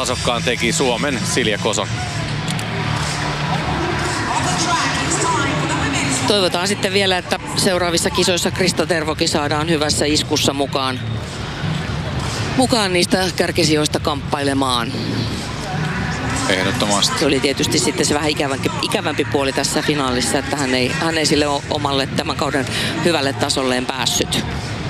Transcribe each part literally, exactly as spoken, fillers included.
tasokkaan teki Suomen Silja Kosonen. Toivotaan sitten vielä, että seuraavissa kisoissa Krista Tervokin saadaan hyvässä iskussa mukaan, mukaan niistä kärkisijoista kamppailemaan. Ehdottomasti. Se oli tietysti sitten se vähän ikävämpi, ikävämpi puoli tässä finaalissa, että hän ei, hän ei sille omalle tämän kauden hyvälle tasolleen päässyt.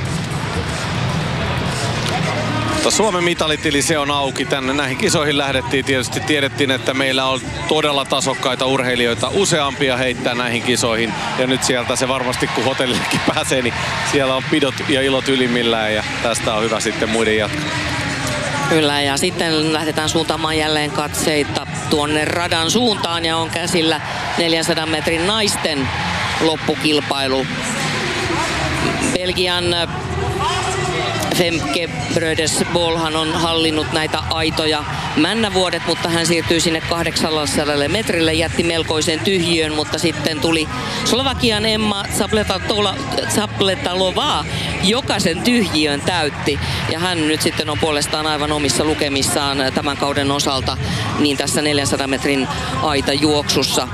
Suomen mitalitili, se on auki. Tänne näihin kisoihin lähdettiin. Tietysti tiedettiin, että meillä on todella tasokkaita urheilijoita. Useampia heittää näihin kisoihin. Ja nyt sieltä se varmasti, kun hotellillekin pääsee, niin siellä on pidot ja ilot ylimmillään. Ja tästä on hyvä sitten muiden jatkaa. Kyllä, ja sitten lähdetään suuntaamaan jälleen katseita tuonne radan suuntaan. Ja on käsillä neljänsadan metrin naisten loppukilpailu. Belgian Femke Brödes-Bolhan on hallinnut näitä aitoja männävuodet, mutta hän siirtyi sinne kahdeksansadan metrille, jätti melkoisen tyhjiön, mutta sitten tuli Slovakian Emma Zapletalova, joka sen tyhjiön täytti. Ja hän nyt sitten on puolestaan aivan omissa lukemissaan tämän kauden osalta niin tässä neljänsadan metrin aitajuoksussa.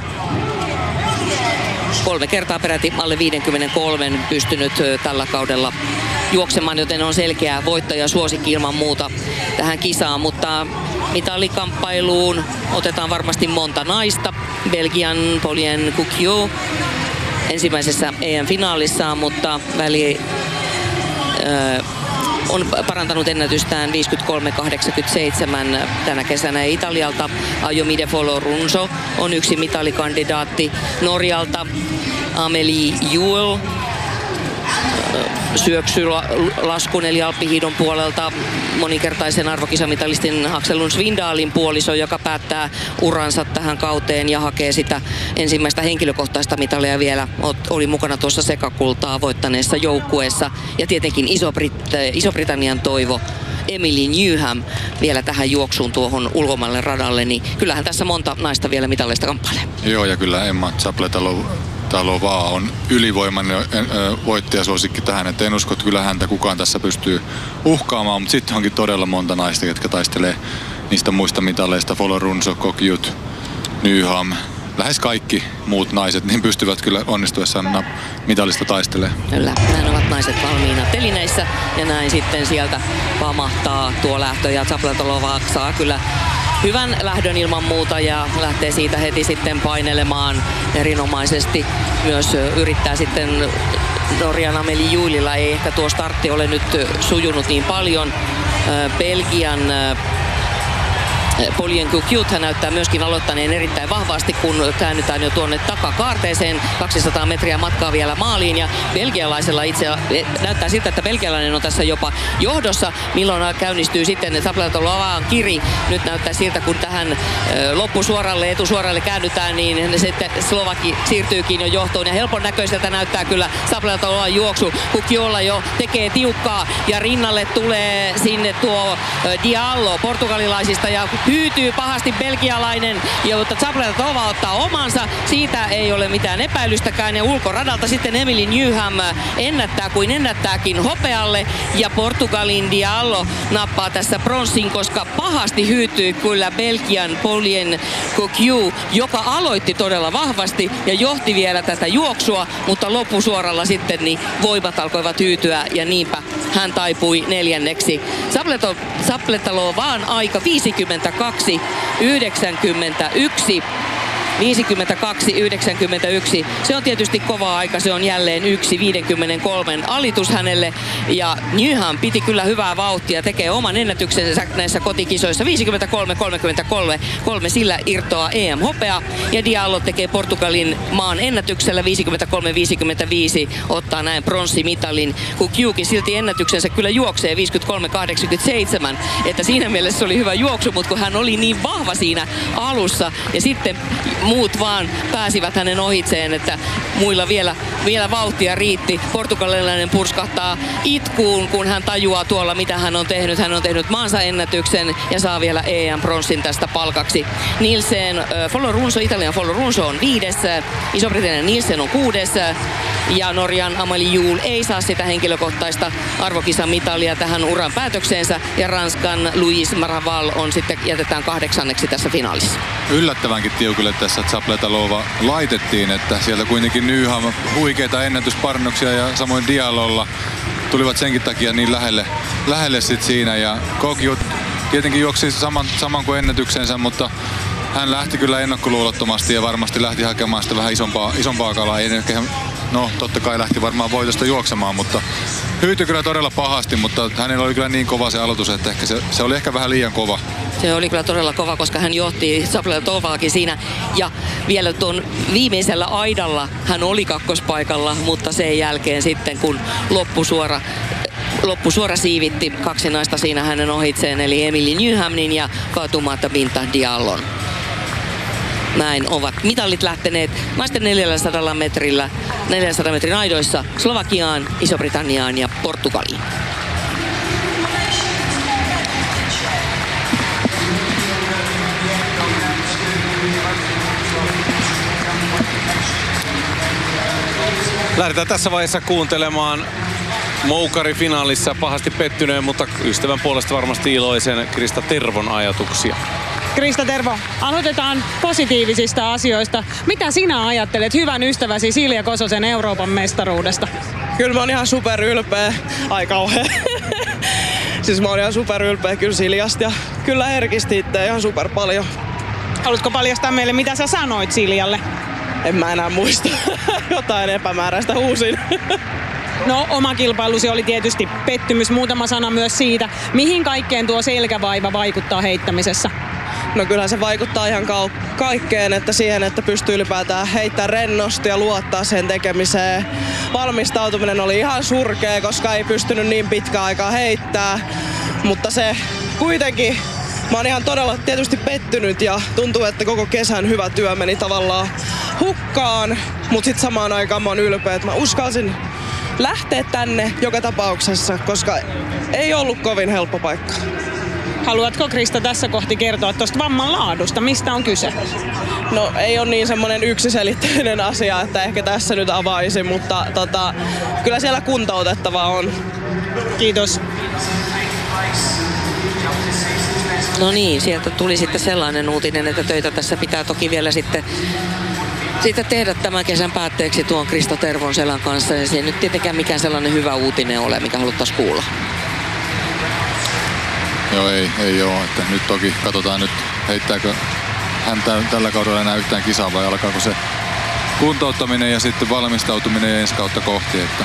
Kolme kertaa peräti alle viisikymmentäkolme pystynyt tällä kaudella juoksemaan, joten on selkeä voittaja suosikki ilman muuta tähän kisaan, mutta mitalikamppailuun otetaan varmasti monta naista. Belgian Pauline Cuquiot ensimmäisessä E M-finaalissaan, mutta väli äh, on parantanut ennätystään viisikymmentäkolme kahdeksankymmentäseitsemän tänä kesänä. Italialta Ayomide Folorunso on yksi mitalikandidaatti. Norjalta Amelie Juel syöksylaskun eli alppihiidon puolelta moninkertaisen arvokisamitalistin Axel Lund Svindalin puoliso, joka päättää uransa tähän kauteen ja hakee sitä ensimmäistä henkilökohtaista mitalia vielä. Oli mukana tuossa sekakultaa voittaneessa joukkueessa. Ja tietenkin Iso-Brit- Iso-Britannian toivo Emily Newham vielä tähän juoksuun tuohon ulkomaille radalle, niin kyllähän tässä monta naista vielä mitaleista kamppailee. Joo, ja kyllä Emma Zapletalova on ylivoimainen voittajasuosikki tähän, että en usko, että kyllä häntä kukaan tässä pystyy uhkaamaan, mutta sitten onkin todella monta naista, jotka taistelee niistä muista mitaleista. Folorunso, Cuquiot, Newham, lähes kaikki muut naiset, niin pystyvät kyllä onnistuessaan mitalista taistelemaan. Kyllä, näin ovat naiset valmiina telineissä ja näin sitten sieltä pamahtaa tuo lähtö ja Zapletalova saa kyllä hyvän lähdön ilman muuta ja lähtee siitä heti sitten painelemaan erinomaisesti. Myös yrittää sitten Norjan Amelie Juelilla, ei ehkä tuo startti ole nyt sujunut niin paljon. Belgian Pauline Cuquiot hän näyttää myöskin aloittaneen erittäin vahvasti, kun käännytään jo tuonne takakaarteeseen. kaksisataa metriä matkaa vielä maaliin ja belgialaisella itse näyttää siltä, että belgialainen on tässä jopa johdossa. Milloin käynnistyy sitten Zapletalovan kiri. Nyt näyttää siltä, kun tähän loppusuoralle, etusuoralle käännytään, niin sitten Slovaki siirtyykin jo johtoon. Ja helpon näköiseltä näyttää kyllä Zapletalovan juoksu. Cuquiotlla jo tekee tiukkaa ja rinnalle tulee sinne tuo Diallo portugalilaisista ja hyytyy pahasti belgialainen, mutta Zapletalova ottaa omansa. Siitä ei ole mitään epäilystäkään ja ulkoradalta sitten Emily Newham ennättää kuin ennättääkin hopealle ja Portugalin Diallo nappaa tässä pronssin, koska pahasti hyytyy kyllä Belgian Pauline Cuquiot, joka aloitti todella vahvasti ja johti vielä tätä juoksua, mutta loppusuoralla sitten niin voimat alkoivat hyytyä ja niinpä hän taipui neljänneksi. Zapletalovan aika viisikymmentäkaksi yhdeksänkymmentäyksi. viisikymmentäkaksi yhdeksänkymmentäyksi. Se on tietysti kova aika. Se on jälleen yksi viisikymmentäkolme alitus hänelle. Ja Newham piti kyllä hyvää vauhtia. Tekee oman ennätyksensä näissä kotikisoissa. viisikymmentäkolme kolmekymmentäkolme. Kolme sillä irtoaa E M-hopea. Ja Diallo tekee Portugalin maan ennätyksellä viisikymmentäkolme viisikymmentäviisi. Ottaa näin pronssimitalin. Cuquiotkin silti ennätyksensä kyllä juoksee viisikymmentäkolme kahdeksankymmentäseitsemän. Että siinä mielessä oli hyvä juoksu, mutta kun hän oli niin vahva siinä alussa. Ja sitten muut vaan pääsivät hänen ohitseen, että muilla vielä, vielä vauhtia riitti. Portugalilainen purskahtaa itkuun, kun hän tajuaa tuolla, mitä hän on tehnyt. Hän on tehnyt maansa ennätyksen ja saa vielä E M-pronssin tästä palkaksi. Nielsen, äh, Folorunso, Italian Folorunso on viides, Iso-Britannian Nielsen on kuudes ja Norjan Amalie Juul ei saa sitä henkilökohtaista arvokisamitalia tähän uran päätökseensä ja Ranskan Louis Maraval on sitten jätetään kahdeksanneksi tässä finaalissa. Yllättävänkin tiukille tässä Zapletalova laitettiin, että sieltä kuitenkin Nyham huikeita ennätysparannuksia ja samoin Diallolla tulivat senkin takia niin lähelle, lähelle sit siinä ja Kokiut tietenkin juoksi saman, saman kuin ennätyksensä, mutta hän lähti kyllä ennakkoluulottomasti ja varmasti lähti hakemaan sitä vähän isompaa, isompaa kalaa. Ei ehkä, no totta kai lähti varmaan voitosta juoksemaan, mutta hyytyi kyllä todella pahasti, mutta hänellä oli kyllä niin kova se aloitus, että ehkä se, se oli ehkä vähän liian kova. Se oli kyllä todella kova, koska hän johti Zapletovaakin siinä ja vielä tuon viimeisellä aidalla hän oli kakkospaikalla, mutta sen jälkeen sitten kun loppusuora Loppusuora siivitti kaksi naista siinä hänen ohitseen, eli Emilie Nyhamnin ja Fatoumata Binta Diallon. Näin ovat mitallit lähteneet naisten neljäsataa metrillä, neljänsadan metrin aidoissa Slovakiaan, Iso-Britanniaan ja Portugaliin. Lähdetään tässä vaiheessa kuuntelemaan moukarifinaalissa pahasti pettyneen, mutta ystävän puolesta varmasti iloisen Krista Tervon ajatuksia. Krista Tervo, aloitetaan positiivisista asioista. Mitä sinä ajattelet hyvän ystäväsi Silja Kososen Euroopan mestaruudesta? Kyllä mä oon ihan super ylpeä. Ai kauhea. Siis mä oon ihan super ylpeä kyllä Siljasta ja kyllä herkisti itse ihan super paljon. Haluatko paljastaa meille, mitä sä sanoit Siljalle? En mä enää muista. Jotain epämääräistä huusin. No, oma kilpailusi oli tietysti pettymys. Muutama sana myös siitä, mihin kaikkeen tuo selkävaiva vaikuttaa heittämisessä. No kyllähän se vaikuttaa ihan ka- kaikkeen, että siihen, että pystyy ylipäätään heittämään rennosti ja luottaa sen tekemiseen. Valmistautuminen oli ihan surkea, koska ei pystynyt niin pitkään aikaa heittää. Mutta se kuitenkin, mä oon ihan todella tietysti pettynyt ja tuntuu, että koko kesän hyvä työ meni tavallaan hukkaan. Mutta sitten samaan aikaan mä oon ylpeä, että mä uskalsin lähteä tänne joka tapauksessa, koska ei ollut kovin helppo paikka. Haluatko Krista tässä kohti kertoa tuosta vamman laadusta? Mistä on kyse? No ei ole niin semmoinen yksiselitteinen asia, että ehkä tässä nyt avaisin, mutta tota, kyllä siellä kuntoutettavaa on. Kiitos. No niin, sieltä tuli sitten sellainen uutinen, että töitä tässä pitää toki vielä sitten siitä tehdä tämän kesän päätteeksi tuon Krista Tervon selän kanssa. Ja se ei nyt tietenkään mikään sellainen hyvä uutinen ole, mikä haluttaisiin kuulla. Joo, ei, ei ole. Että nyt toki katsotaan nyt, heittääkö hän tällä kaudella enää yhtään kisaa vai alkaako se kuntouttaminen ja sitten valmistautuminen ensi kautta kohti. Että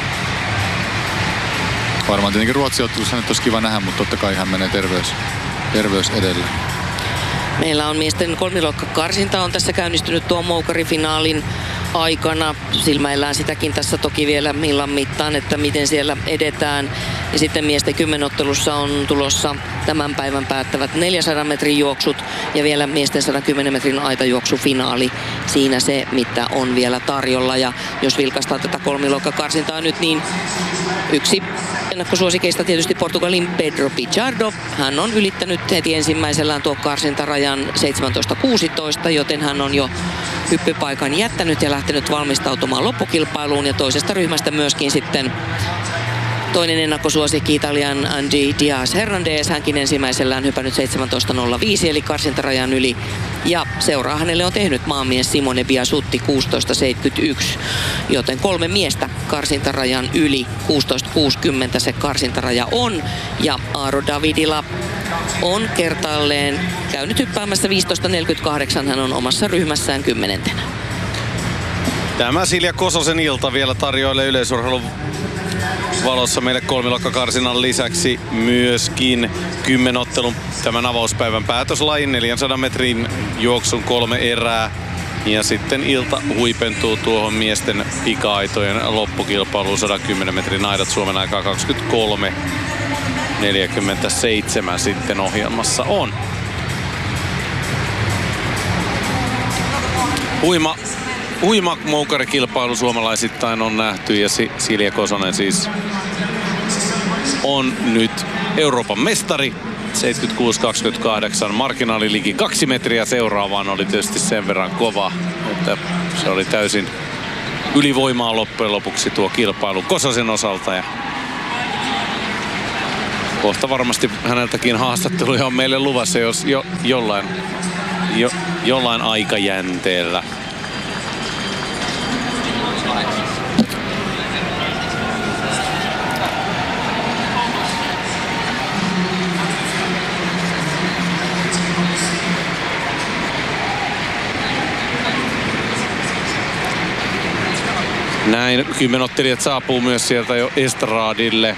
varmaan tietenkin Ruotsi-ottelussa nyt olisi kiva nähdä, mutta totta kai hän menee terveys, terveys edelle. Meillä on miesten kolmiluokkakarsinta on tässä käynnistynyt tuon moukarifinaalin aikana. Silmäillään sitäkin tässä toki vielä illan mittaan, että miten siellä edetään. Ja sitten miesten kymmenottelussa on tulossa tämän päivän päättävät neljänsadan metrin juoksut ja vielä miesten sata kymmenen metrin aitajuoksufinaali. Siinä se, mitä on vielä tarjolla. Ja jos vilkaistaan tätä kolmiluokkakarsintaa nyt, niin yksi ennakkosuosikeista tietysti Portugalin Pedro Pichardo. Hän on ylittänyt heti ensimmäisellään tuo karsintarajan seitsemäntoista kuusitoista, joten hän on jo hyppypaikan jättänyt ja lähtenyt valmistautumaan loppukilpailuun. Ja toisesta ryhmästä myöskin sitten toinen ennakkosuosikki Italian Angie Diaz Hernandez. Hänkin ensimmäisellään hypännyt seitsemäntoista nolla viisi eli karsintarajan yli. Ja seuraa hänelle on tehnyt maanmies Simone Biasutti kuusitoista seitsemänkymmentäyksi. Joten kolme miestä karsintarajan yli. kuusitoista kuusikymmentä se karsintaraja on. Ja Aaro Davidila on kertaalleen käynyt hyppäämässä viisitoista neljäkymmentäkahdeksan. Hän on omassa ryhmässään kymmenentenä. Tämä Silja Kososen ilta vielä tarjoilee yleisurheilun valossa meille kolmiluokkakarsinnan lisäksi myöskin kymmenottelun tämän avauspäivän päätöslajin neljänsadan metrin juoksun kolme erää. Ja sitten ilta huipentuu tuohon miesten pika-aitojen loppukilpailuun sata kymmenen metrin aidat Suomen aikaa kaksikymmentäkolme neljäkymmentäseitsemän sitten ohjelmassa on. Huima uima-moukarikilpailu suomalaisittain on nähty ja Silja Kosonen siis on nyt Euroopan mestari. seitsemänkymmentäkuusi kaksikymmentäkahdeksan, marginaali liki kaksi metriä seuraavaan oli tietysti sen verran kova, että se oli täysin ylivoimaa loppujen lopuksi tuo kilpailu Kososen osalta. Ja kohta varmasti häneltäkin haastatteluja on meille luvassa, jos jo, jollain, jo, jollain aikajänteellä. Näin kymmenottelijat saapuu myös sieltä jo estradille.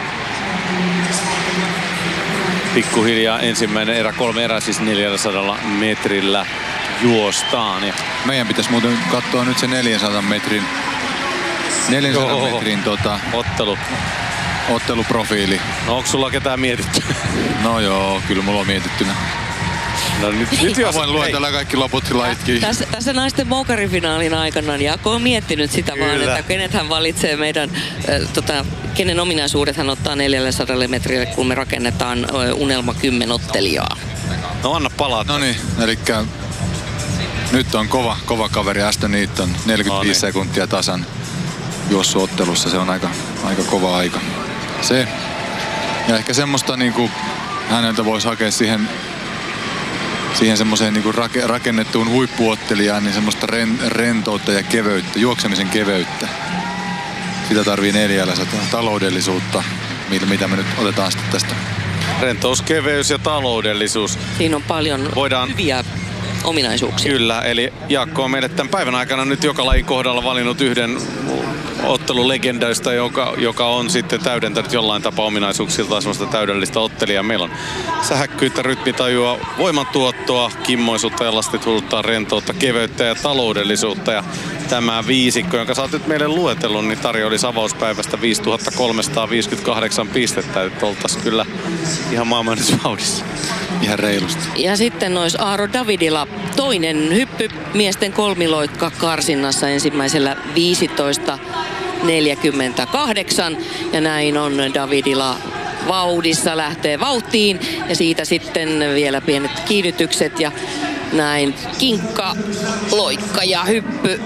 Pikkuhiljaa ensimmäinen erä, kolme erää siis neljäsataa metrillä juostaan. Ja meidän pitäisi muuten katsoa nyt se neljänsadan metrin, neljänsadan Joo. metrin tota, ottelu. otteluprofiili. No onko sulla ketään mietitty? No joo, kyllä mulla on mietittynä. No nyt, nyt jos voin luetella kaikki loput lajitkin. Tässä, tässä naisten moukarifinaalin aikana niin Jaakko on miettinyt sitä Kyllä. vaan, että kenet hän valitsee meidän, äh, tota, kenen ominaisuudet hän ottaa neljäsataa metrille, kun me rakennetaan äh, unelma kymmenottelijaa. No anna palaa. No niin, elikkä nyt on kova, kova kaveri Aston Eaton, neljäkymmentäviisi No niin. sekuntia tasan juossu ottelussa, se on aika, aika kova aika. Se, ja ehkä semmoista niinku häneltä voisi hakea siihen siihen semmoiseen niinku rake, rakennettuun huippuottelijaan, niin semmoista ren, rentoutta ja keveyttä, juoksemisen keveyttä. Sitä tarvii neljäsataa. Taloudellisuutta, mitä me nyt otetaan sitten tästä. Rentous, keveys ja taloudellisuus. Siinä on paljon Voidaan- hyviä ominaisuuksia. Kyllä, eli Jaakko on meille tämän päivän aikana nyt joka lajin kohdalla valinnut yhden ottelulegendaista, joka, joka on sitten täydentänyt jollain tapaa ominaisuuksiltaan semmoista täydellistä ottelijaa. Meillä on sähäkkyyttä, rytmitajua, voimantuottoa, kimmoisuutta, elastisutta, rentoutta, keveyttä ja taloudellisuutta. Ja tämä viisikko, jonka sä oot nyt meille luetellut, niin tarjoili avauspäivästä viisituhatta kolmesataaviisikymmentäkahdeksan pistettä. Että oltaisiin kyllä ihan maailmanennätysvauhdissa. Ihan reilusti. Ja sitten olisi Aaro Davidila toinen hyppy miesten kolmiloikka karsinnassa ensimmäisellä viisitoista neljäkymmentäkahdeksan. Ja näin on Davidila vauhdissa, lähtee vauhtiin ja siitä sitten vielä pienet kiihdytykset ja näin kinkka, loikka ja hyppy.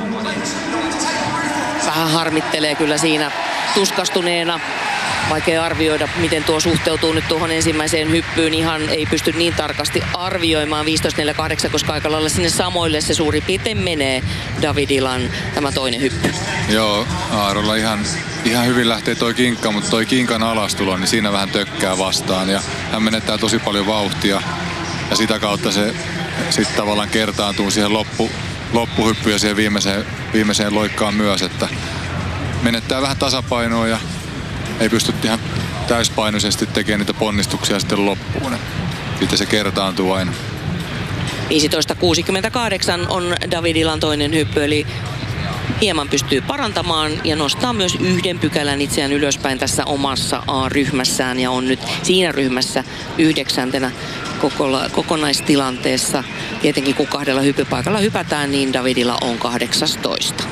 Vähän harmittelee kyllä siinä tuskastuneena. Vaikea arvioida, miten tuo suhteutuu nyt tuohon ensimmäiseen hyppyyn. Ihan ei pysty niin tarkasti arvioimaan viisitoista neljäkymmentäkahdeksan, koska aika lailla sinne samoille se suurin piirtein menee Davidilan tämä toinen hyppy. Joo, Aarolla ihan, ihan hyvin lähtee toi kinkka, mutta toi kinkan alastulo, niin siinä vähän tökkää vastaan. Ja hän menettää tosi paljon vauhtia ja sitä kautta se sitten tavallaan kertaantuu siihen loppu, loppuhyppyyn ja siihen viimeiseen, viimeiseen loikkaan myös, että menettää vähän tasapainoa ja ei pysty ihan täyspainoisesti tekemään niitä ponnistuksia sitten loppuun. Sitten se kertaantuu aina. viisitoista kuusikymmentäkahdeksan on Davidilan toinen hyppy, eli hieman pystyy parantamaan ja nostaa myös yhden pykälän itseään ylöspäin tässä omassa A-ryhmässään ja on nyt siinä ryhmässä yhdeksäntenä kokonaistilanteessa. Tietenkin kun kahdella hyppypaikalla hypätään, niin Davidila on kahdeksantoista.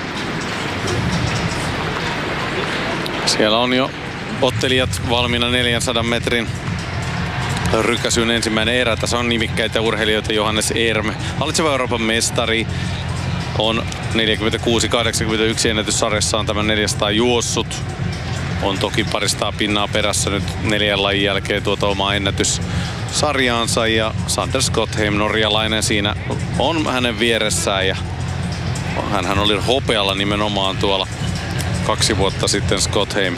Siellä on jo ottelijat valmiina neljänsadan metrin rykäsyn ensimmäinen erä. Tässä on nimikkäitä urheilijoita. Johannes Erm, hallitseva Euroopan mestari, on neljäkymmentäkuusi kahdeksankymmentäyksi ennätyssarjassaan tämän neljäsataa juossut. On toki paristaa pinnaa perässä nyt neljän lajin jälkeen tuota omaa ennätyssarjaansa. Ja Sander Skottheim, norjalainen, siinä on hänen vieressään. Ja hänhän oli hopealla nimenomaan tuolla kaksi vuotta sitten Skottheim.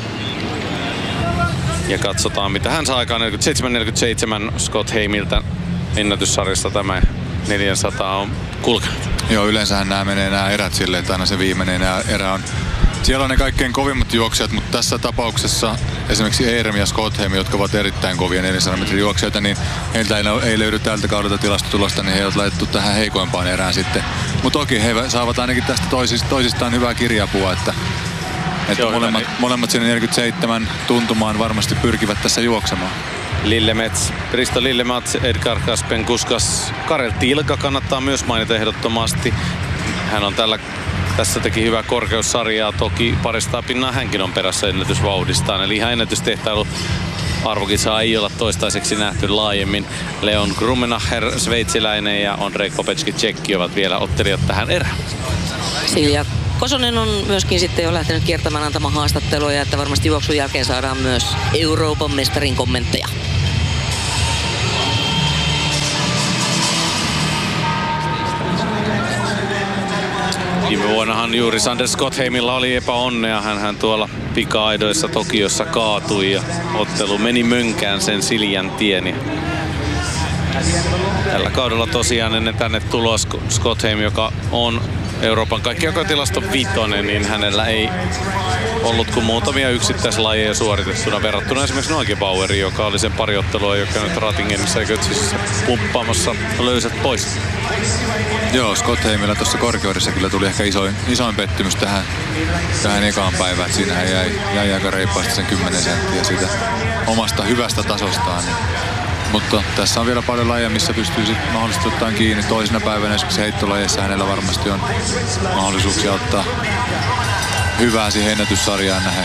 Ja katsotaan mitä hän saa aikaan. neljäkymmentäseitsemän neljäkymmentäseitsemän Skottheimiltä ennätyssarjassa tämä neljäsataa on kulkenut. Joo, yleensähän nämä menee nämä erät silleen, että aina se viimeinen erä on. Siellä on ne kaikkein kovimmat juoksijat, mutta tässä tapauksessa esimerkiksi Erm ja Skottheim, jotka ovat erittäin kovia neljänsadan metrin juoksijoita, niin heiltä ei, ei löydy tältä kaudelta tilastotulosta, niin he ovat laitettu tähän heikoimpaan erään sitten. Mutta toki he saavat ainakin tästä toisista, toisistaan hyvää kirjapua, että, että molemmat, molemmat sinne neljäkymmentäseitsemän tuntumaan varmasti pyrkivät tässä juoksemaan. Lillemets, Risto Lillemets, Edgar Kaspenkuskas, Karel Tilka kannattaa myös mainita ehdottomasti. hän on tällä, tässä teki hyvää korkeussarjaa. Toki parista pinnaa hänkin on perässä ennätysvauhdistaan. Eli ihan ennätystehtailu arvokisaa ei olla toistaiseksi nähty laajemmin. Leon Grummenacher, sveitsiläinen, ja Ondrej Kopecki, tsekki, ovat vielä ottelijat tähän erään. Silja Kosonen on myöskin sitten jo lähtenyt kiertämään antamaan haastattelua, ja että varmasti juoksun jälkeen saadaan myös Euroopan mestarin kommentteja. Viime vuonnahan juuri Sander Skotheimilla oli epäonnea. Hänhän tuolla pika-aidoissa Tokiossa kaatui ja ottelu meni mönkään sen Siljan tien. Tällä kaudella tosiaan ennen tänne tuloa Skotheim, joka on Euroopan kaikkiaikotilaston vitonen, niin hänellä ei ollut kuin muutamia yksittäislajeja suoritettuna verrattuna esimerkiksi Neugebaueriin, joka oli sen pari ottelua, joka nyt Ratingenissa ja Götzisissä pumppaamassa löysät pois. Joo, Skotheimilla tuossa korkeudessa kyllä tuli ehkä isoin, isoin pettymys tähän, tähän ekaan päivään. Siinähän jäi, jäi aika reippaasti sen kymmenen senttiä siitä omasta hyvästä tasostaan. Mutta tässä on vielä paljon lajeja, missä pystyy sitten mahdollisesti ottaa kiinni. Toisena päivänä esimerkiksi heittolajeissa hänellä varmasti on mahdollisuuksia ottaa hyvää siihen ennätyssarjaan nähden.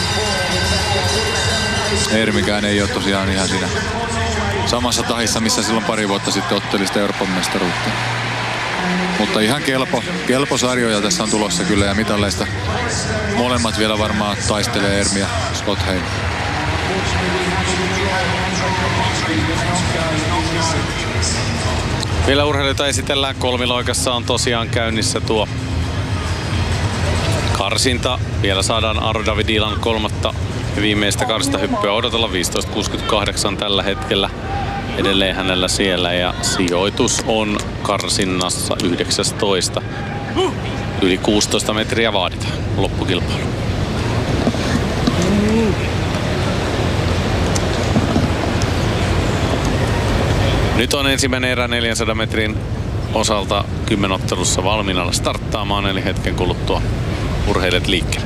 Ermikään ei ole tosiaan ihan siinä samassa tahissa, missä silloin pari vuotta sitten otteli sitä Euroopan mestaruutta. Mutta ihan kelpo, kelpo sarjoja tässä on tulossa kyllä, ja mitalleista molemmat vielä varmaan taistelee, Ermi ja Skotheim. Vielä urheilijoita esitellään. Kolmiloikassa on tosiaan käynnissä tuo karsinta. Vielä saadaan Aro Davidilan kolmatta viimeistä karsintahyppyä odotella. viisitoista kuusikymmentäkahdeksan tällä hetkellä edelleen hänellä siellä, ja sijoitus on karsinnassa yhdeksäntoista. Yli kuusitoista metriä vaaditaan loppukilpailu. Nyt on ensimmäinen erä neljänsadan metrin osalta kymmenottelussa valmiina starttaamaan, eli hetken kuluttua urheilijat liikkeelle.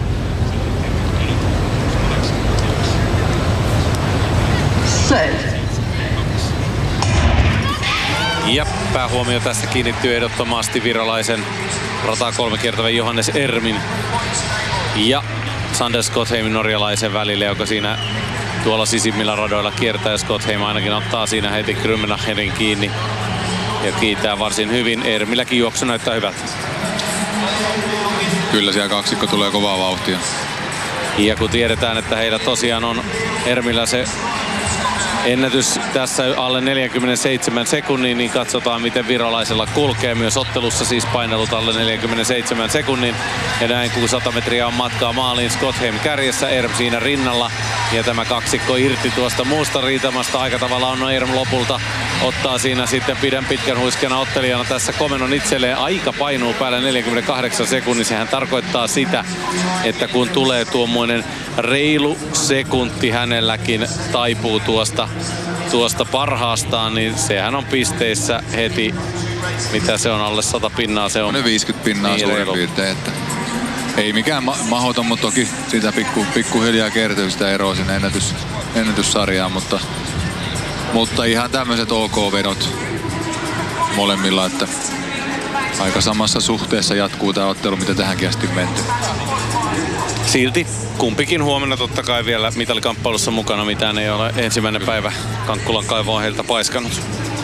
Ja päähuomio tässä kiinnittyy ehdottomasti virolaisen rataa kolme kiertävän Johannes Ermin ja Sander Skotheimin norjalaisen välille, joka siinä tuolla sisimmillä radoilla kiertää, ja Skotheim ainakin ottaa siinä heti Grummenacherin kiinni ja kiitää varsin hyvin. Ermilläkin juoksu näyttää hyvältä. Kyllä siellä kaksikko tulee kovaa vauhtia. Ja kun tiedetään, että heillä tosiaan on Ermillä se ennätys tässä alle neljäkymmentäseitsemän sekunnin, niin katsotaan miten virolaisella kulkee. Myös ottelussa siis painelut alle neljänkymmenenseitsemän sekunnin. Ja näin kuusisataa metriä on matkaa maaliin. Skotheim kärjessä, Erm siinä rinnalla. Ja tämä kaksikko irti tuosta muusta riitamasta. Aika tavalla on Erm lopulta. Ottaa siinä sitten pidän pitkän huiskena ottelijana tässä komennon itselleen. Aika painuu päälle neljäkymmentäkahdeksan sekunnin. Sehän tarkoittaa sitä, että kun tulee tuommoinen reilu sekunti hänelläkin taipuu tuosta, tuosta parhaastaan, niin sehän on pisteissä heti, mitä se on, alle sata pinnaa. Se on viisikymmentä pinnaa niin suurin piirtein, että ei mikään ma- mahdoton, mutta toki sitä pikku, pikkuhiljaa kertyy sitä eroa sinne ennätys, ennätyssarjaan, mutta, mutta ihan tämmöiset OK-vedot molemmilla, että aika samassa suhteessa jatkuu tämä ottelu, mitä tähänkin asti menty. Silti kumpikin huomenna totta kai vielä mitalikamppailussa mukana, mitään ei ole ensimmäinen päivä Kankkulan kaivoon heiltä paiskannut.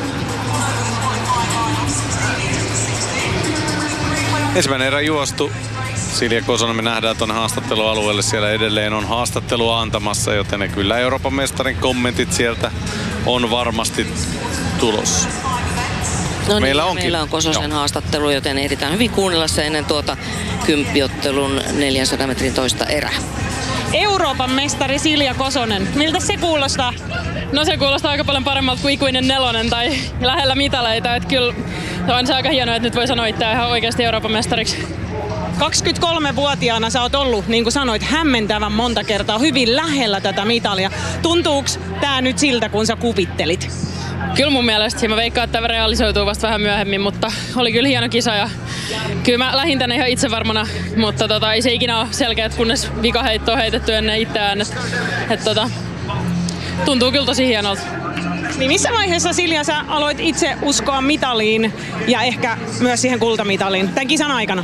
Ensimmäinen erä juostu. Silja Kosonen, me nähdään tuonne haastattelualueelle, siellä edelleen on haastattelua antamassa, joten kyllä Euroopan mestarin kommentit sieltä on varmasti tulossa. No niin, meillä, onkin. meillä on Kososen Joo. haastattelu, joten ehditään hyvin kuunnella se ennen tuota kymppiottelun neljänsadan metrin toista erää. Euroopan mestari Silja Kosonen, miltä se kuulostaa? No se kuulostaa aika paljon paremmalta kuin ikuinen nelonen tai lähellä mitaleita. Että kyllä on se aika hienoa, että nyt voi sanoa itseään ihan oikeasti Euroopan mestariksi. kaksikymmentäkolmevuotiaana sä oot ollut, niin kuin sanoit, hämmentävän monta kertaa hyvin lähellä tätä mitalia. Tuntuuko tää nyt siltä, kun sä kuvittelit? Kyllä mun mielestä. Mä veikkaan, että tämä realisoituu vasta vähän myöhemmin, mutta oli kyllä hieno kisa. Ja kyllä mä lähdin tänne ihan itsevarmana, mutta tota, ei se ikinä ole selkeät, kunnes vikaheitto on heitetty ennen itseään. Et, et, tota, tuntuu kyllä tosi hienolta. Niin missä vaiheessa, Silja, sä aloit itse uskoa mitaliin ja ehkä myös siihen kultamitaliin tämän kisan aikana?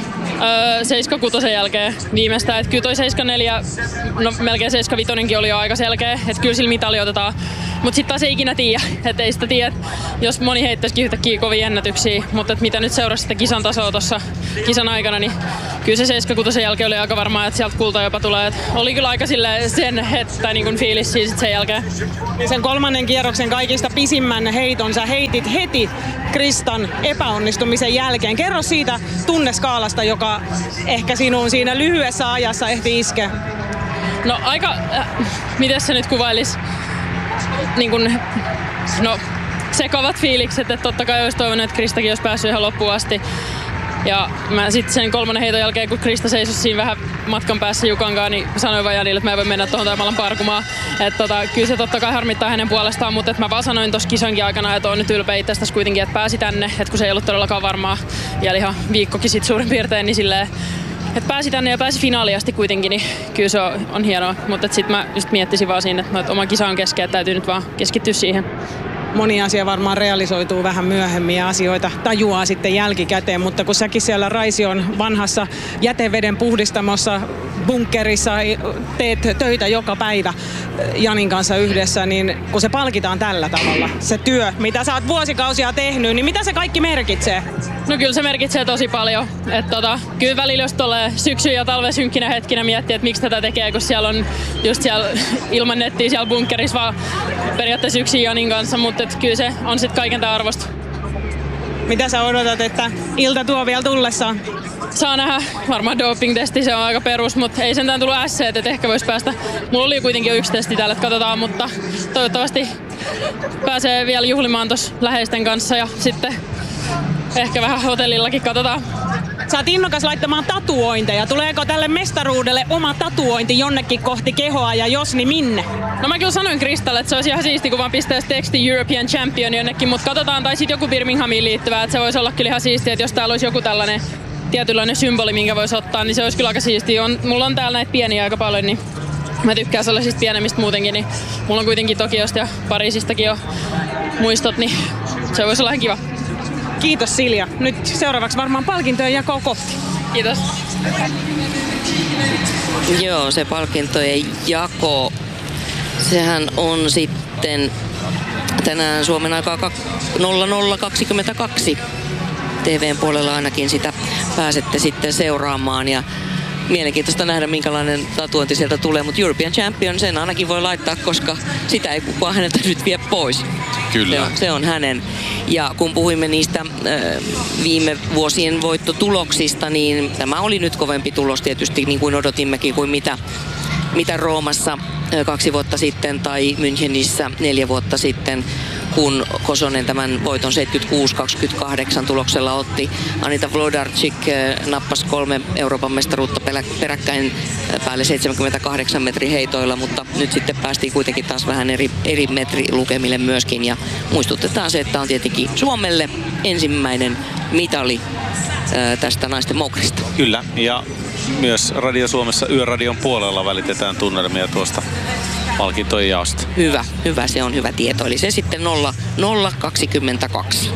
Öö, seitsemän kuusi jälkeen viimeistään. Et kyllä toi seitsemän neljä, no melkein seitsemän viisi oli jo aika selkeä, että kyllä sillä mitali otetaan. Mutta sitten taas ei ikinä tiedä, että ei sitä tiedä, jos moni heittäisikin yhtäkkiä kovia ennätyksiä. Mutta mitä nyt seurasi sitä kisan tasoa tuossa kisan aikana, niin kyllä se seitsemän kuusi jälkeen oli aika varmaa, että sieltä kulta jopa tulee. Et oli kyllä aika sen hettä niin kuin fiilis siis sen jälkeen. Sen kolmannen kierroksen kaikista pisimmän heiton sä heitit heti Kristan epäonnistumisen jälkeen. Kerro siitä tunneskaalasta, joka ehkä sinuun siinä lyhyessä ajassa ehti iskeä. No aika, äh, miten se nyt kuvailisi? Niin kun, no sekavat fiilikset, että totta kai olisi toivonut, että Kristakin olisi päässyt ihan loppuun asti. Ja mä sitten sen kolmannen heiton jälkeen, kun Krista seisoi siinä vähän matkan päässä Jukankaan, niin sanoin vaan Janille, että mä en voi mennä tuohon tai mä alan parkumaan. Että tota, kyllä se totta kai harmittaa hänen puolestaan, mutta mä vaan sanoin tuossa kisoinkin aikana, että on nyt ylpeä itsestäsi kuitenkin, että pääsi tänne. Että kun se ei ollut todellakaan varmaa vielä ihan viikkokin sitten suurin piirtein, niin silleen, että pääsi tänne ja pääsi finaaliin asti kuitenkin, niin kyllä se on, on hienoa. Mutta sitten mä just miettisin vaan siinä, että, no, että oma kisa on kesken, että täytyy nyt vaan keskittyä siihen. Moni asia varmaan realisoituu vähän myöhemmin ja asioita tajuaa sitten jälkikäteen, mutta kun säkin siellä Raision vanhassa jäteveden puhdistamossa bunkkerissa teet töitä joka päivä Janin kanssa yhdessä, niin kun se palkitaan tällä tavalla, se työ, mitä sä oot vuosikausia tehnyt, niin mitä se kaikki merkitsee? No kyllä se merkitsee tosi paljon. Että tota, kyllä välillä jos tulee syksy- ja talven synkkinä hetkinä miettiä, että miksi tätä tekee, kun siellä on just siellä ilman nettiä siellä bunkkerissa vaan periaatteessa yksin Janin kanssa, mutta kyllä se on sitten kaiken tämän arvosta. Mitä sä odotat, että ilta tuo vielä tullessaan? Saa nähdä. Varmaan doping-testi, se on aika perus, mutta ei sentään tullut ässeet, että ehkä vois päästä. Mulla oli kuitenkin jo yksi testi täällä, että katsotaan, mutta toivottavasti pääsee vielä juhlimaan tuossa läheisten kanssa ja sitten ehkä vähän hotellillakin katsotaan. Sä oot innokas laittamaan tatuointeja. Tuleeko tälle mestaruudelle oma tatuointi jonnekin kohti kehoa ja jos, niin minne? No mä kyllä sanoin Kristalle, että se olisi ihan siisti, kun vaan pistäisi teksti European Champion jonnekin, mutta katsotaan, tai sitten joku Birminghamiin liittyvä, että se voisi olla kyllä ihan siistiä, että jos täällä olisi joku tällainen tietynlainen symboli, minkä voisi ottaa, niin se olisi kyllä aika siistiä. On, mulla on täällä näitä pieniä aika paljon, niin mä tykkään sellaisista pienemmistä muutenkin, niin mulla on kuitenkin Tokiosta ja Pariisistakin jo muistot, niin se voisi olla ihan kiva. Kiitos Silja. Nyt seuraavaksi varmaan palkintojen jako kohti. Kiitos. Joo, se palkintojen jako, sehän on sitten tänään Suomen aikaa nolla nolla kaksikymmentäkaksi. T V:n puolella ainakin sitä pääsette sitten seuraamaan ja mielenkiintoista nähdä, minkälainen tatuointi sieltä tulee, mutta European Champion sen ainakin voi laittaa, koska sitä ei kukaan häneltä nyt vie pois. Kyllä. Se on, se on hänen. Ja kun puhuimme niistä äh, viime vuosien voittotuloksista, niin tämä oli nyt kovempi tulos tietysti, niin kuin odotimmekin, kuin mitä, mitä Roomassa äh, kaksi vuotta sitten tai Münchenissä neljä vuotta sitten, kun Kosonen tämän voiton seitsemänkymmentäkuusi kaksikymmentäkahdeksan tuloksella otti. Anita Wlodarczyk nappasi kolme Euroopan mestaruutta peräkkäin päälle seitsemänkymmentäkahdeksan metrin heitoilla, mutta nyt sitten päästiin kuitenkin taas vähän eri, eri metrilukemille myöskin. Ja muistutetaan se, että on tietenkin Suomelle ensimmäinen mitali tästä naisten mokrista. Kyllä, ja myös Radio Suomessa Yöradion puolella välitetään tunnelmia tuosta palkintojen jaosta. Hyvä, hyvä, se on hyvä tieto. Eli se sitten nolla nolla kaksikymmentäkaksi.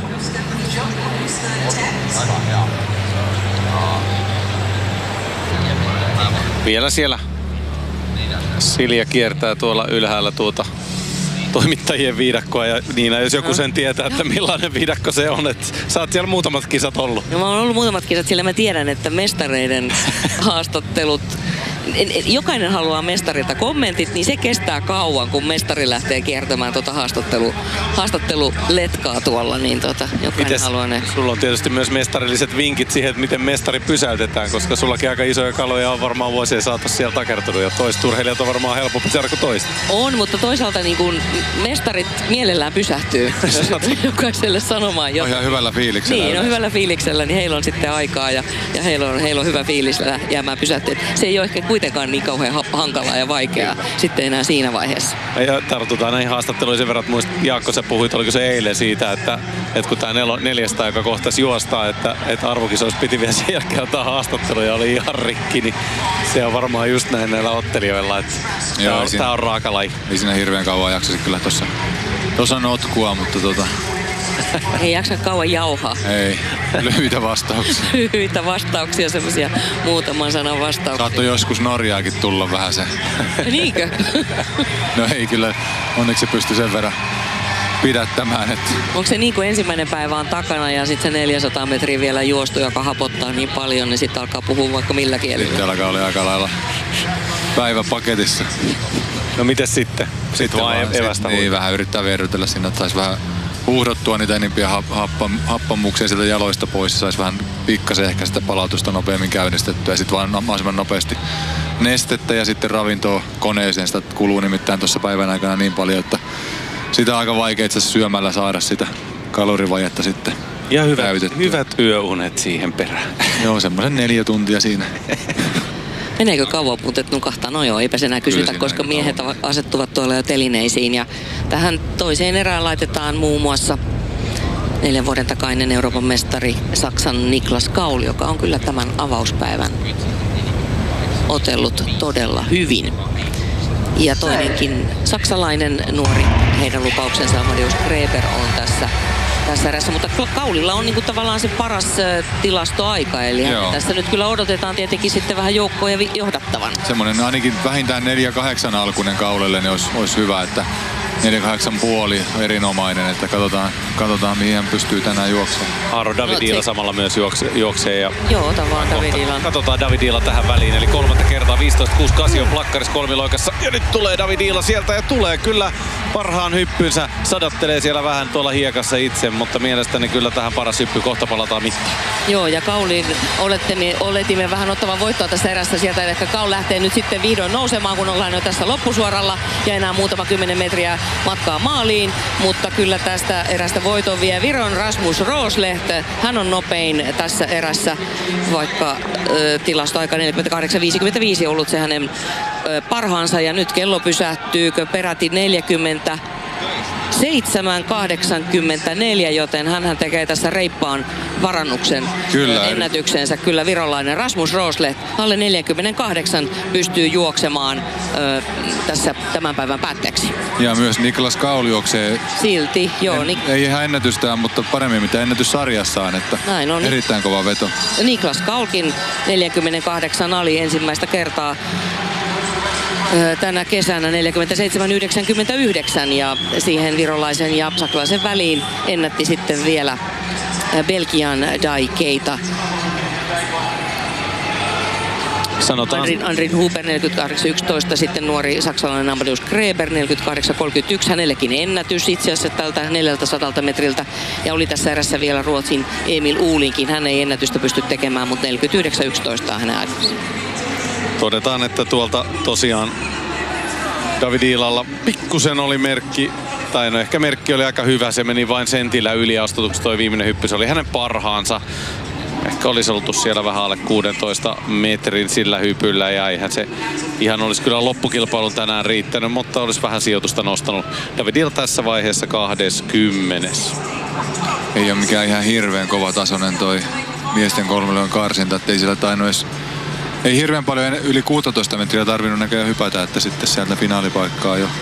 Vielä siellä Silja kiertää tuolla ylhäällä tuota toimittajien viidakkoa ja Niina, jos joku sen tietää, että millainen viidakko se on, että sä oot siellä muutamat kisat ollut. No, mä oon ollut muutamat kisat, sillä mä tiedän, että mestareiden haastattelut, jokainen haluaa mestarilta kommentit, niin se kestää kauan, kun mestari lähtee kiertämään tuota haastattelu, haastatteluletkaa tuolla, niin tota, jokainen Mites, haluaa ne. Sulla on tietysti myös mestarilliset vinkit siihen, että miten mestari pysäytetään, koska sullakin aika isoja kaloja on varmaan vuosien saatossa siellä takertunut ja toiset urheilijat on varmaan helpompi saada kuin toista. On, mutta toisaalta niin kun mestarit mielellään pysähtyy jokaiselle sanomaan jotain. On ihan hyvällä fiiliksellä. Niin, on hyvällä fiiliksellä, niin heillä on sitten aikaa ja, ja heillä, on, heillä on hyvä fiilis jäämään pysähtyä. Se ei ole ehkä kuitenkaan niin kauhean hankalaa ja vaikeaa sitten enää siinä vaiheessa. Ja tartutaan näihin haastatteluihin sen verran, että muistat, Jaakko, sä puhuit, oliko se eilen siitä, että, että kun tämä nel, neljästä, joka kohtasi juostaa, että, että arvokisoissa piti vielä sen jälkeen ottaa haastatteluja ja oli ihan rikki, niin se on varmaan just näin näillä ottelijoilla, että tämä on, on raaka laji. Ei siinä hirveän kauan jaksaisi kyllä tuossa Tuossa on notkua, mutta tota... Ei jaksa kauan jauhaa. Ei, lyhyitä vastauksia. Lyhyitä vastauksia, semmoisia muutaman sanan vastauksia. Saattoi joskus Norjaakin tulla vähän se. Niinkö? No ei kyllä, onneksi se pystyi sen verran pidättämään. Että... Onko se niin kuin ensimmäinen päivä on takana ja sitten se neljäsataa metriä vielä juostu, joka hapottaa niin paljon, niin sitten alkaa puhua vaikka millä kielellä? Sitten alkaa olla aika lailla päivä paketissa. No mites sitten? Sitten, sitten vaan evästä sit, niin, vähän yrittää verrytellä sinne, että saisi vähän uhrottua niitä enimpiä happam, happamuksia sieltä jaloista pois. Saisi vähän pikkasen ehkä sitä palautusta nopeammin käynnistettyä ja sitten vaan mahdollisimman nopeasti nestettä ja sitten ravintoa koneeseen. Sitä kuluu nimittäin tuossa päivän aikana niin paljon, että sitä on aika vaikea itse asiassa syömällä saada sitä kalorivajetta sitten ja hyvät, täytettyä. hyvät yöunet siihen perään. Joo, semmoisen neljä tuntia siinä. Meneekö kauan, mutta nukahtaa? No joo, eipä se enää kysytä, koska miehet kauan. asettuvat tuolla jo telineisiin. Ja tähän toiseen erään laitetaan muun muassa neljän vuoden takainen Euroopan mestari Saksan Niklas Kaul, joka on kyllä tämän avauspäivän otellut todella hyvin. Ja toinenkin saksalainen nuori, heidän lupauksensa Amadeus Greber on tässä, tässä erässä. Mutta Kaulilla on niinku tavallaan se paras ä, tilastoaika, eli tässä nyt kyllä odotetaan tietenkin sitten vähän joukkoja johdattavan. Semmoinen ainakin vähintään neljä kahdeksan alkuinen Kaulelle niin olisi, olisi hyvä, että neljä kahdeksan puoli erinomainen, että katsotaan, katsotaan mihin hän pystyy tänään juoksemaan. Aaro Davidila no, samalla myös juokse, juoksee. Ja joo, otan vaan Davidila. Katsotaan Davidila tähän väliin, eli kolmatta kertaa viisitoista kuusi kahdeksan on plakkarissa kolmiloikassa. Ja nyt tulee Davidila sieltä ja tulee kyllä parhaan hyppynsä. Sadattelee siellä vähän tuolla hiekassa itse, mutta mielestäni kyllä tähän paras hyppy. Kohta palataan mittaan. Joo, ja Kaulin oletimme, oletimme vähän ottavan voittoa tässä erässä sieltä. Eli Kaul lähtee nyt sitten vihdoin nousemaan, kun ollaan jo tässä loppusuoralla. Ja enää muutama kymmenen metriä matkaa maaliin, mutta kyllä tästä erästä voiton vie Viron Rasmus Rosleht. Hän on nopein tässä erässä, vaikka ö, tilastoaika neljäkymmentäkahdeksan viisikymmentäviisi ollut se hänen ö, parhaansa. Ja nyt kello pysähtyykö peräti neljäkymmentäseitsemän kahdeksankymmentäneljä, joten hän tekee tässä reippaan parannuksen kyllä, ennätyksensä. Kyllä virolainen Rasmus Rosleht alle neljäkymmentäkahdeksan pystyy juoksemaan ö, tässä tämän päivän päätteeksi. Ja myös Niklas Kaul juoksee. Silti, joo. En, Nik- ei ihan ennätystään, mutta paremmin mitä ennätyssarjassaan, että näin on. Erittäin kova veto. Niklas Kaulkin neljäkymmentäkahdeksan ali ensimmäistä kertaa tänä kesänä neljäkymmentäseitsemän yhdeksänkymmentäyhdeksän ja siihen virolaisen ja saksalaisen väliin ennätti sitten vielä Belgian Dai Keita. Sanotaan. Andrin, Andrin Huber neljäkymmentäkahdeksan yksitoista, sitten nuori saksalainen Amadeus Greber neljäkymmentäkahdeksan kolmekymmentäyksi, hänellekin ennätys itse asiassa tältä neljäsataa metriltä. Ja oli tässä erässä vielä Ruotsin Emil Uulinkin, hän ei ennätystä pysty tekemään, mutta neljäkymmentäyhdeksän yksitoista on hänen aikansa. Todetaan, että tuolta tosiaan Davidilalla pikkusen oli merkki, tai no ehkä merkki oli aika hyvä, se meni vain sentillä yliastutuksi toi viimeinen hyppy, se oli hänen parhaansa. Ehkä olisi oltu siellä vähän alle kuusitoista metrin sillä hypyllä ja eihän se ihan olisi kyllä loppukilpailun tänään riittänyt, mutta olisi vähän sijoitusta nostanut. Davidil tässä vaiheessa kahdeskymmenes. Ei ole mikään ihan hirveän kova tasoinen toi miesten kolmilojen karsinta, ettei sillä tainnut edes... Ei hirveän paljon yli kuusitoista metriä tarvinnut näköjään hypätä, että sitten sieltä finaalipaikkaa jo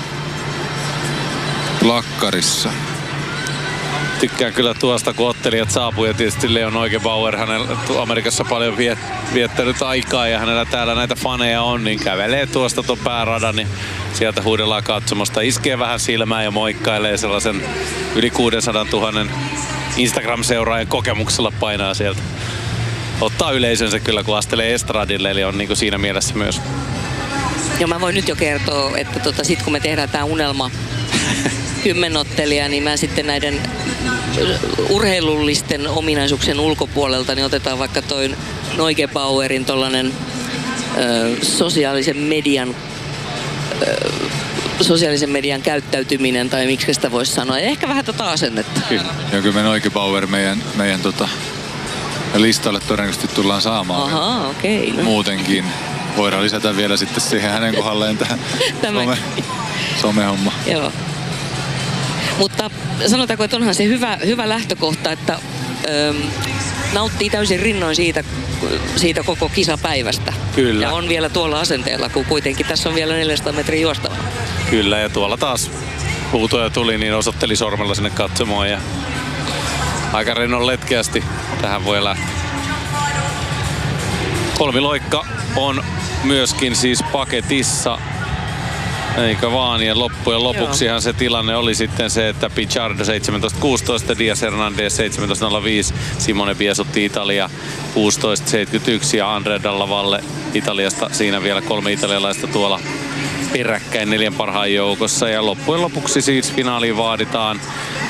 plakkarissa. Tykkään kyllä tuosta, kun ottelijat saapuu ja tietysti Leon Neugebauer, hänellä Amerikassa paljon viet, viettänyt aikaa ja hänellä täällä näitä faneja on, niin kävelee tuosta tuon pääradan, niin sieltä huudellaan katsomasta, iskee vähän silmään ja moikkailee sellaisen yli kuusisataatuhatta Instagram-seuraajan kokemuksella painaa sieltä. Ottaa yleisönsä kyllä, kun astelee estradille, eli on niin kuin siinä mielessä myös. Joo, mä voin nyt jo kertoa, että tota, sit kun me tehdään tää unelma kymmenottelija, niin mä sitten näiden urheilullisten ominaisuuksien ulkopuolelta niin otetaan vaikka toi Neugebauerin tollanen ö, sosiaalisen median ö, sosiaalisen median käyttäytyminen, tai miksi sitä voisi sanoa. Ja ehkä vähän tota asennetta. Kyllä. Ja kyllä me Neugebauer meidän, meidän tota, listalle todennäköisesti tullaan saamaan. Ahaa, okei. Okay, no. Muutenkin. Voidaan lisätä vielä sitten siihen hänen kohdalleen tähän some, somehomma. Joo. Mutta sanotaanko, että onhan se hyvä, hyvä lähtökohta, että ö, nauttii täysin rinnoin siitä, siitä koko kisapäivästä. Kyllä. Ja on vielä tuolla asenteella, kun kuitenkin tässä on vielä neljäsataa metriä juostava. Kyllä, ja tuolla taas huutoja tuli, niin osoitteli sormella sinne katsomoon ja aika rennon letkeästi tähän voi lähteä. Kolmiloikka on myöskin siis paketissa, eikö vaan, ja loppujen lopuksihan se tilanne oli sitten se, että Pichardo seitsemäntoista kuusitoista, Diaz Hernandez seitsemäntoista nolla viisi, Simone Biasotti Italia kuusitoista seitsemänkymmentäyksi ja Andrea Dalla Valle Italiasta, siinä vielä kolme italialaista tuolla peräkkäin neljän parhaan joukossa, ja loppujen lopuksi siis finaaliin vaaditaan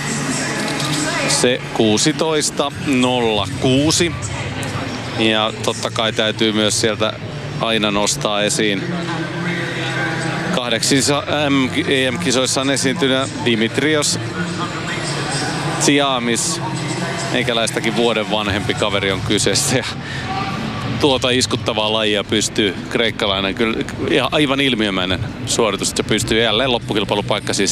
se kuusitoista nolla kuusi. Ja totta kai täytyy myös sieltä aina nostaa esiin kahdeksissa E M-kisoissaan esiintynyt Dimitrios Tsiamis. Meikäläistäkin vuoden vanhempi kaveri on kyseessä. Ja tuota iskuttavaa lajia pystyy kreikkalainen, kyllä ihan aivan ilmiömäinen suoritus. Se pystyy jälleen loppukilpailupaikka siis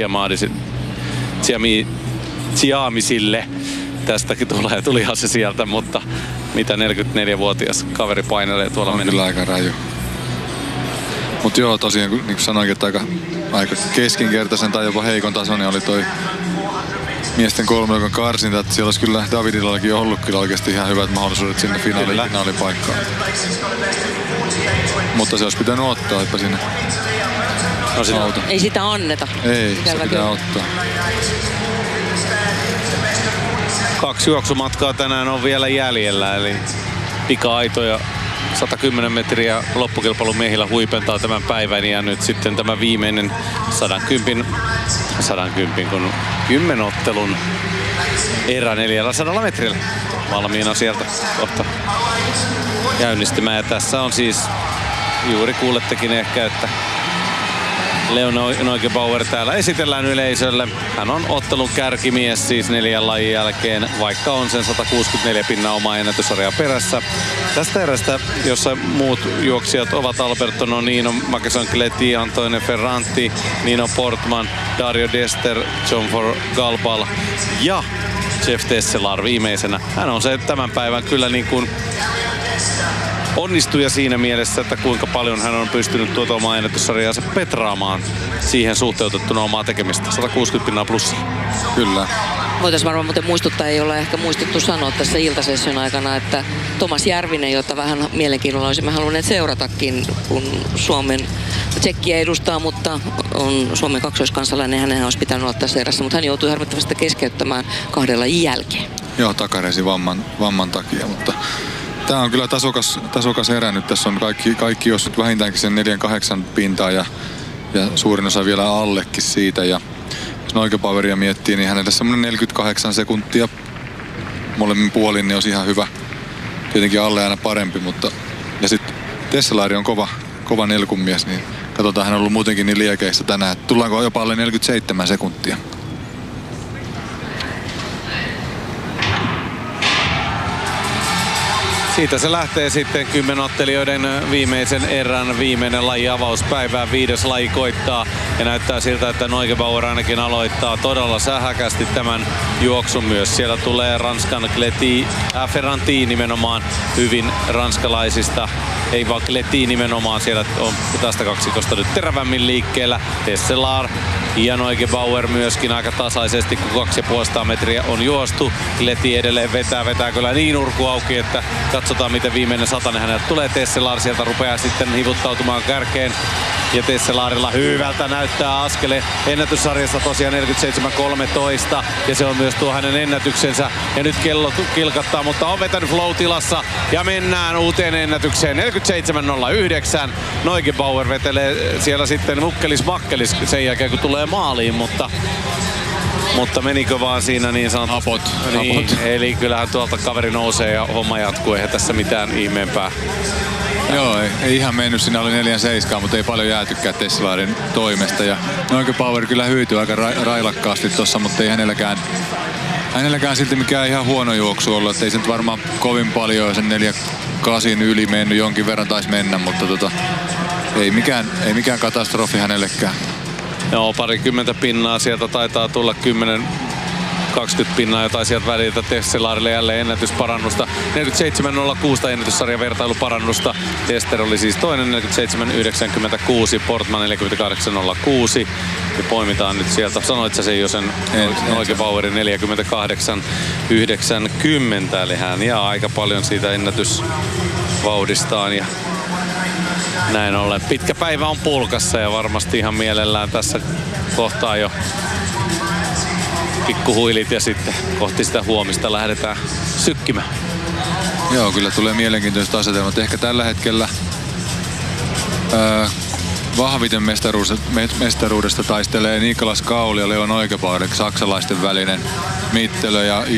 Tsiamisille. Tästäkin tulee, tulihan se sieltä, mutta mitä neljäkymmentäneljävuotias kaveri painelee tuolla mennä. Kyllä aika raju. Mutta joo, tosiaan niin kuin sanoinkin, että aika, aika keskinkertaisen tai jopa heikon tasoinen oli toi miesten kolmiloikan karsinta. Että siellä olisi kyllä Davidillakin ollut kyllä oikeasti ihan hyvät mahdollisuudet sinne finaali, finaalipaikkaan. Mutta se olisi pitänyt ottaa, eipä sinne no sitä, ei sitä anneta. Ei, sitä se pitää kyllä ottaa. Kaksi juoksumatkaa tänään on vielä jäljellä, eli pika-aito ja sata kymmenen metriä loppukilpailun miehillä huipentaa tämän päivän, ja nyt sitten tämä viimeinen sata kymmenen, sata kymmenen kun kymmenottelun erä neljäsataa metrillä valmiina sieltä kohta käynnistymään. Ja tässä on siis, juuri kuulettekin ehkä, että Leo Neugebauer täällä esitellään yleisölle. Hän on ottelun kärkimies siis neljän lajin jälkeen, vaikka on sen sata kuusikymmentäneljä pinnaa omaa ennätyssarjaa perässä. Tästä erästä, jossa muut juoksijat ovat Alberto Nonino, Makeson Cleti, Antonio Ferranti, Nino Portman, Dario Dester, John for Galbal ja Jeff Tesselar viimeisenä. Hän on se tämän päivän kyllä niin kuin onnistuja siinä mielessä, että kuinka paljon hän on pystynyt tuota omaa ennätyssarjaansa petraamaan siihen suhteutettuna omaa tekemistä. sata kuusikymmentä pinnaa plussa. Kyllä. Voitaisiin varmaan muuten muistuttaa, ei olla ehkä muistettu sanoa tässä iltasession aikana, että Tomas Järvinen, jota vähän mielenkiinnolla olisimme halunneet seuratakin, kun Suomen Tsekkiä edustaa, mutta on Suomen kaksoiskansalainen, hänen olisi pitänyt olla tässä erässä, mutta hän joutui harmittavasti keskeyttämään kahdella jälkeen. Joo, takareisi vamman, vamman takia, mutta tämä on kyllä tasokas, tasokas erä nyt. Tässä on kaikki, kaikki jos vähintäänkin sen neljä kahdeksan pintaa ja, ja suurin osa vielä allekin siitä. Ja jos Neugebaueria miettii, niin hänelle semmoinen neljäkymmentäkahdeksan sekuntia molemmin puolin niin olisi ihan hyvä. Tietenkin alle aina parempi, mutta ja sitten Tesselari on kova, kova nelkun mies, niin katsotaan, hän on ollut muutenkin niin liekeissä tänään. Tullaanko jopa alle neljäkymmentäseitsemän sekuntia? Siitä se lähtee sitten kymmenottelijoiden viimeisen erän viimeinen laji avauspäivään. Viides laji koittaa ja näyttää siltä, että Neugebauer ainakin aloittaa todella sähäkästi tämän juoksun myös. Siellä tulee Ranskan Cleti, äh, Ferranti nimenomaan hyvin ranskalaisista. Ei vaan Cleti nimenomaan, siellä on tästä kaksikosta nyt terävämmin liikkeellä. Tesselar ja Neugebauer myöskin aika tasaisesti, kun kaksi pilkku viisi metriä on juostu. Cleti edelleen vetää, vetää kyllä niin urku auki, että katsotaan miten viimeinen satanen hänelle tulee. Tesselar sieltä rupeaa sitten hivuttautumaan kärkeen. Ja Tesselarilla hyvältä näyttää askele ennätyssarjassa tosiaan neljäkymmentäseitsemän kolmetoista. Ja se on myös tuo hänen ennätyksensä. Ja nyt kello kilkattaa, mutta on vetänyt flow-tilassa. Ja mennään uuteen ennätykseen. neljäkymmentäseitsemän nolla yhdeksän. Neugebauer vetelee siellä sitten mukkelis makkelis sen jälkeen kun tulee maaliin, mutta Mutta menikö vaan siinä niin sanottu Apot. Niin, Apot. eli kyllähän tuolta kaveri nousee ja homma jatkuu. Eihän tässä mitään ihmeempää. Joo, ei, ei ihan mennyt. Siinä oli neljän seiskaan, mutta ei paljon jäätykään Tesselarin toimesta. Ja Neugebauer kyllä hyytyi aika ra- railakkaasti tossa, mutta ei hänelläkään, hänelläkään silti mikään ihan huono juoksu ollut. Että ei se nyt varmaan kovin paljon sen neljä kasin yli mennyt. Jonkin verran taisi mennä, mutta tota, ei, mikään, ei mikään katastrofi hänellekään. Joo, parikymmentä pinnaa sieltä taitaa tulla kymmenen kaksikymmentä pinnaa jotain sieltä väliltä. Tesselaarille jälleen ennätysparannusta. neljäkymmentäseitsemän nolla kuusi ennätyssarjan vertailuparannusta. Tester oli siis toinen neljäkymmentäseitsemän yhdeksänkymmentäkuusi, Portman neljäkymmentäkahdeksan nolla kuusi. Ja poimitaan nyt sieltä, sanoit sä sen jo sen Neugebauerin neljäkymmentäkahdeksan yhdeksänkymmentä. Eli hän jää aika paljon siitä ennätysvauhdistaan. Ja näin ollen pitkä päivä on pulkassa ja varmasti ihan mielellään tässä kohtaa jo pikkuhuilit ja sitten kohti sitä huomista lähdetään sykkimään. Joo, kyllä tulee mielenkiintoiset asetelmat. Ehkä tällä hetkellä ää, vahviten mestaruudesta, mestaruudesta taistelee Niklas Kauli ja Leon Neugebauer, saksalaisten välinen mittelö. Ja